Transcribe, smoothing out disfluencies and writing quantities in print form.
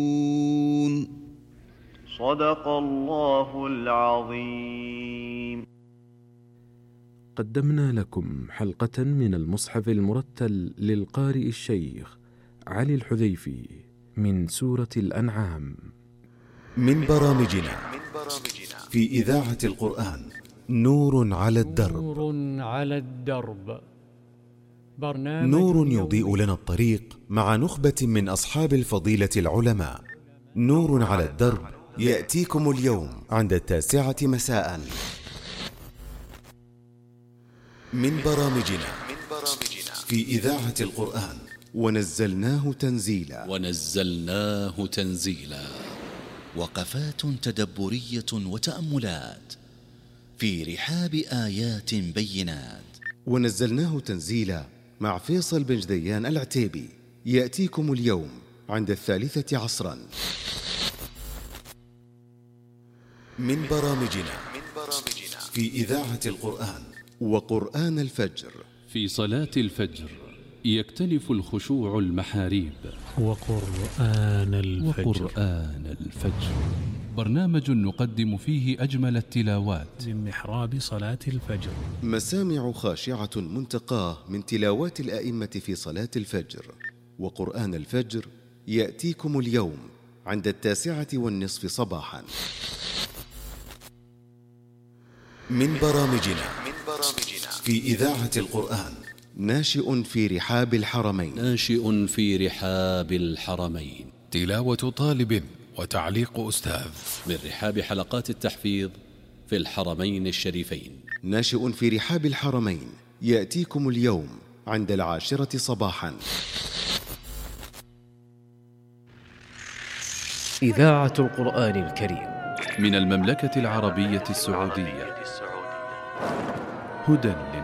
صدق الله العظيم. قدمنا لكم حلقة من المصحف المرتل للقارئ الشيخ علي الحذيفي من سورة الأنعام. من برامجنا في إذاعة القرآن نور على الدرب. نور يضيء لنا الطريق مع نخبة من أصحاب الفضيلة العلماء. نور على الدرب يأتيكم اليوم عند 9 مساء. من برامجنا في إذاعة القرآن ونزلناه تنزيلا. وقفات تدبرية وتأملات في رحاب آيات بينات. ونزلناه تنزيلا مع فيصل بن جديان العتيبي يأتيكم اليوم عند 3 عصرا. من برامجنا في إذاعة القرآن وقرآن الفجر. في صلاة الفجر يكتنف الخشوع المحاريب. وقرآن الفجر برنامج نقدم فيه أجمل التلاوات من محراب صلاة الفجر. مسامع خاشعة منتقاه من تلاوات الأئمة في صلاة الفجر. وقرآن الفجر يأتيكم اليوم عند 9:30 صباحا. من برامجنا في إذاعة القرآن ناشئ في رحاب الحرمين. تلاوة طالب وتعليق أستاذ من رحاب حلقات التحفيظ في الحرمين الشريفين. ناشئ في رحاب الحرمين يأتيكم اليوم عند 10 صباحا. إذاعة القرآن الكريم من المملكة العربية السعودية. هدى